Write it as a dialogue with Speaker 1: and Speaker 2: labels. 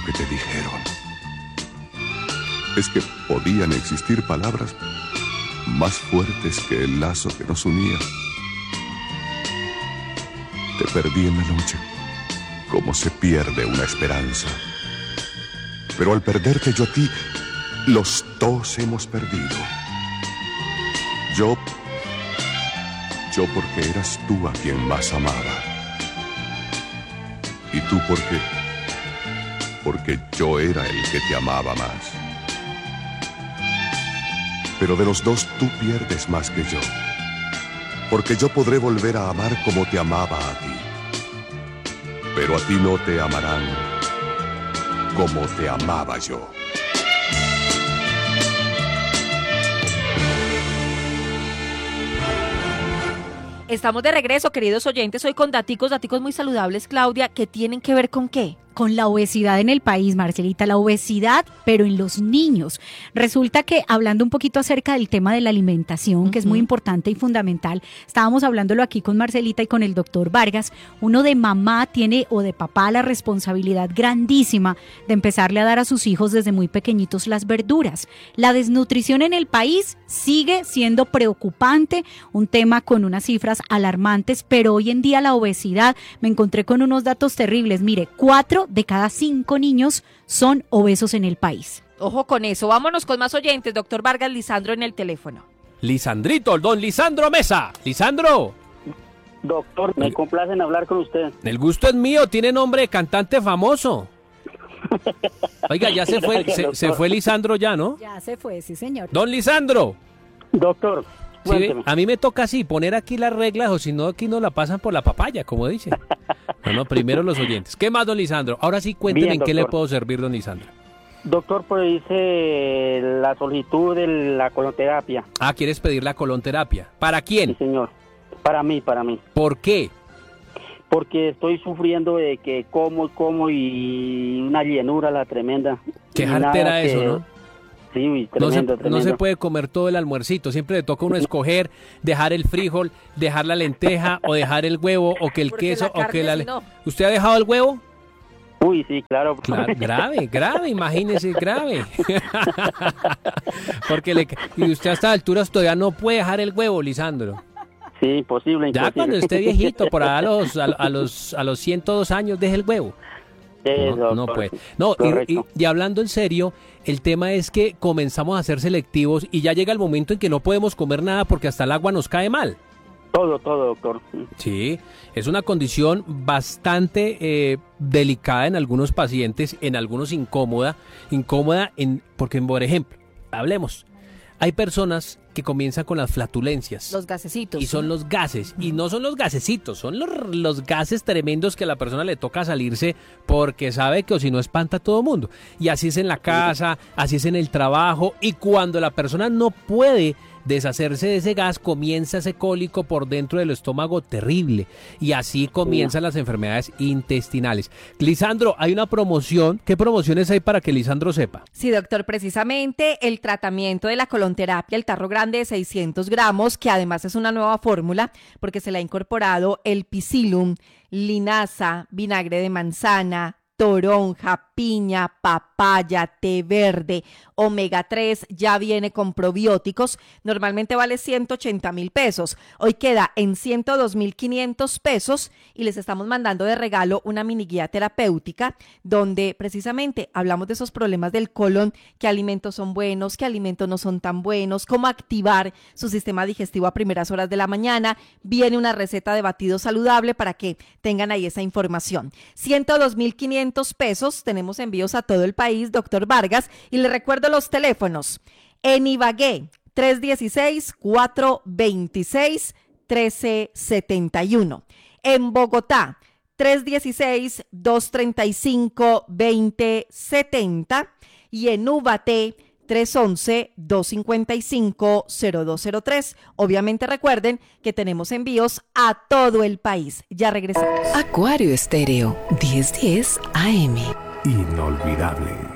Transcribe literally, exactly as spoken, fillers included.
Speaker 1: lo que te dijeron. Es que podían existir palabras más fuertes que el lazo que nos unía. Te perdí en la noche, como se pierde una esperanza. Pero al perderte yo a ti, los dos hemos perdido. Yo, yo porque eras tú a quien más amaba. Y tú porque, porque yo era el que te amaba más. Pero de los dos tú pierdes más que yo, porque yo podré volver a amar como te amaba a ti. Pero a ti no te amarán como te amaba yo.
Speaker 2: Estamos de regreso, queridos oyentes, hoy con daticos, daticos muy saludables, Claudia, que tienen que ver con ¿qué?
Speaker 3: Con la obesidad en el país, Marcelita, la obesidad, pero en los niños. Resulta que hablando un poquito acerca del tema de la alimentación, uh-huh. que es muy importante y fundamental, estábamos hablándolo aquí con Marcelita y con el doctor Vargas, uno de mamá tiene o de papá la responsabilidad grandísima de empezarle a dar a sus hijos desde muy pequeñitos las verduras. La desnutrición en el país sigue siendo preocupante, un tema con unas cifras alarmantes, pero hoy en día la obesidad, me encontré con unos datos terribles, mire, cuatro de cada cinco niños son obesos en el país.
Speaker 2: Ojo con eso, vámonos con más oyentes, doctor Vargas. Lisandro en el teléfono.
Speaker 4: Lisandrito, don Lisandro Mesa. Lisandro.
Speaker 5: Doctor, me complace en hablar con usted.
Speaker 4: El gusto es mío, tiene nombre de cantante famoso. Oiga, ya se fue,
Speaker 5: Gracias,
Speaker 4: se, se fue Lisandro ya, ¿no?
Speaker 3: Ya se fue, sí señor.
Speaker 4: Don Lisandro.
Speaker 5: Doctor,
Speaker 4: sí, a mí me toca así, poner aquí las reglas, o si no, aquí no la pasan por la papaya, como dicen. No, no, primero los oyentes. ¿Qué más, don Lisandro? Ahora sí, cuénteme Bien, en qué le puedo servir, don Lisandro.
Speaker 5: Doctor, pues hice la solicitud de la colonterapia.
Speaker 4: Ah, ¿quieres pedir la colonterapia? ¿Para quién?
Speaker 5: Sí, señor. Para mí, para mí.
Speaker 4: ¿Por qué?
Speaker 5: Porque estoy sufriendo de que como y como y una llenura la tremenda.
Speaker 4: Qué jartera eso, que... ¿no?
Speaker 5: Sí, uy, tremendo,
Speaker 4: no, se,
Speaker 5: tremendo.
Speaker 4: no se puede comer todo el almuercito, siempre le toca a uno escoger, dejar el frijol, dejar la lenteja, o dejar el huevo, o que el
Speaker 2: Porque
Speaker 4: queso,
Speaker 2: la
Speaker 4: o que la...
Speaker 2: si no.
Speaker 4: ¿Usted ha dejado el huevo?
Speaker 5: Uy, sí, claro.
Speaker 4: claro grave, grave, imagínese, grave. Porque le... Y usted a estas alturas todavía no puede dejar el huevo, Lisandro.
Speaker 5: Sí, imposible, imposible.
Speaker 4: Ya cuando esté viejito, por ahí a los, a, a los, a los ciento dos años, deje el huevo.
Speaker 5: Eso,
Speaker 4: no, no puede. No, y, y, y hablando en serio, el tema es que comenzamos a ser selectivos y ya llega el momento en que no podemos comer nada porque hasta el agua nos cae mal.
Speaker 5: Todo, todo, doctor.
Speaker 4: Sí, es una condición bastante eh, delicada en algunos pacientes, en algunos incómoda, incómoda en, porque, por ejemplo, hablemos, hay personas que comienzan con las flatulencias.
Speaker 2: Los gasecitos.
Speaker 4: Y son los gases. Y no son los gasecitos, son los, los gases tremendos que a la persona le toca salirse porque sabe que o si no espanta a todo mundo. Y así es en la casa, así es en el trabajo. Y cuando la persona no puede deshacerse de ese gas, comienza ese cólico por dentro del estómago terrible. Y así comienzan las enfermedades intestinales. Lisandro, hay una promoción. ¿Qué promociones hay para que Lisandro sepa?
Speaker 2: Sí, doctor, precisamente el tratamiento de la colonterapia, el tarro grande de seiscientos gramos, que además es una nueva fórmula porque se le ha incorporado el psyllium, linaza, vinagre de manzana, toronja, piña, papaya, té verde, omega tres, ya viene con probióticos, normalmente vale ciento ochenta mil pesos, hoy queda en ciento dos mil quinientos pesos y les estamos mandando de regalo una mini guía terapéutica donde precisamente hablamos de esos problemas del colon, qué alimentos son buenos, qué alimentos no son tan buenos, cómo activar su sistema digestivo a primeras horas de la mañana, viene una receta de batido saludable para que tengan ahí esa información. ciento dos mil quinientos pesos, tenemos envíos a todo el país, doctor Vargas, y le recuerdo los teléfonos. En Ibagué, tres uno seis, cuatro dos seis, uno tres siete uno. En Bogotá, tres uno seis, dos tres cinco, dos cero siete cero. Y en Ubaté, tres uno uno, dos cinco cinco, cero dos cero tres. Obviamente recuerden que tenemos envíos a todo el país. Ya regresamos.
Speaker 6: Acuario Estéreo, diez diez A M.
Speaker 1: Inolvidable.